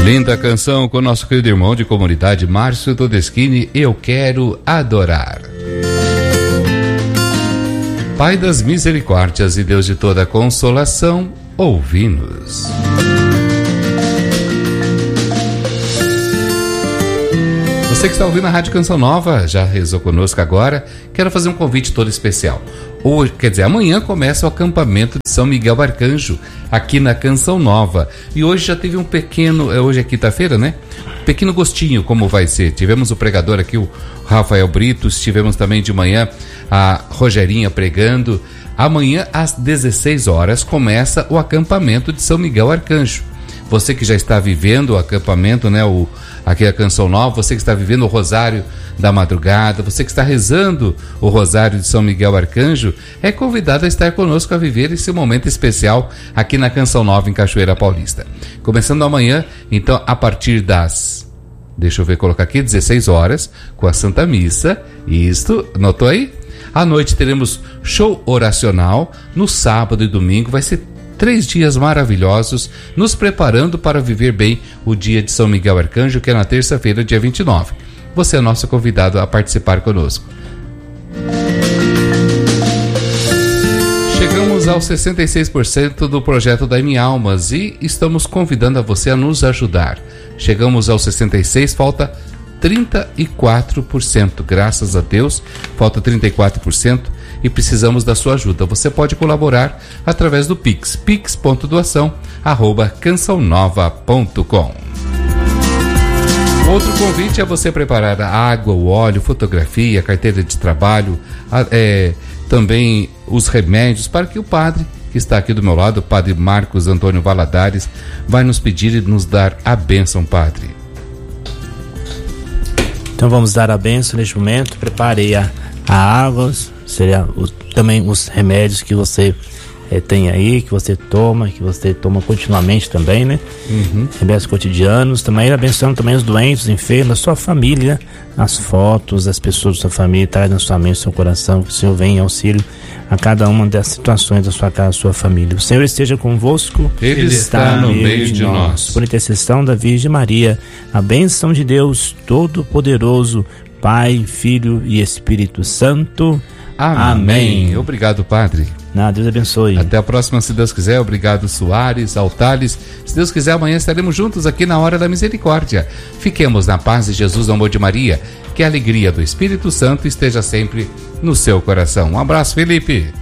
Linda canção com o nosso querido irmão de comunidade, Márcio Todeschini, Eu Quero Adorar. Pai das misericórdias e Deus de toda consolação, ouvi-nos. Você que está ouvindo a Rádio Canção Nova, já rezou conosco agora, quero fazer um convite todo especial. Hoje, amanhã começa o acampamento de São Miguel Arcanjo, aqui na Canção Nova. E hoje já teve um pequeno, hoje é quinta-feira, né? Pequeno gostinho como vai ser. Tivemos o pregador aqui, o Rafael Britos, tivemos também de manhã a Rogerinha pregando. Amanhã às 16 horas começa o acampamento de São Miguel Arcanjo. Você que já está vivendo o acampamento, né? Aqui a Canção Nova, você que está vivendo o Rosário da Madrugada, você que está rezando o Rosário de São Miguel Arcanjo, é convidado a estar conosco a viver esse momento especial aqui na Canção Nova em Cachoeira Paulista. Começando amanhã, então, a partir das... Deixa eu ver, colocar aqui, 16 horas, com a Santa Missa. Isto, notou aí? À noite teremos show oracional. No sábado e domingo vai ser 3 dias maravilhosos, nos preparando para viver bem o dia de São Miguel Arcanjo, que é na terça-feira, dia 29. Você é nosso convidado a participar conosco. Chegamos aos 66% do projeto da M Almas e estamos convidando a você a nos ajudar. Chegamos aos 66%, falta 34%. Graças a Deus, falta 34%. E precisamos da sua ajuda. Você pode colaborar através do Pix, pix.doação@cançãonova.com. Outro convite é você preparar a água, o óleo, fotografia, carteira de trabalho, também os remédios, para que o padre, que está aqui do meu lado, o padre Marcos Antônio Valadares, vai nos pedir e nos dar a bênção, padre. Então vamos dar a bênção neste momento. Preparei a água, também os remédios que você tem aí, que você toma continuamente também, né? Remédios cotidianos, também abençoando também os doentes, os enfermos, a sua família, as fotos das pessoas da sua família, traz na sua mente, no seu coração, que o Senhor venha em auxílio a cada uma das situações da sua casa, da sua família. O Senhor esteja convosco. Ele está no meio de nós. Por intercessão da Virgem Maria, a bênção de Deus Todo-Poderoso, Pai, Filho e Espírito Santo. Amém. Obrigado, padre. Deus abençoe. Até a próxima, se Deus quiser. Obrigado, Soares, Altales. Se Deus quiser, amanhã estaremos juntos aqui na Hora da Misericórdia. Fiquemos na paz de Jesus, no amor de Maria. Que a alegria do Espírito Santo esteja sempre no seu coração. Um abraço, Felipe.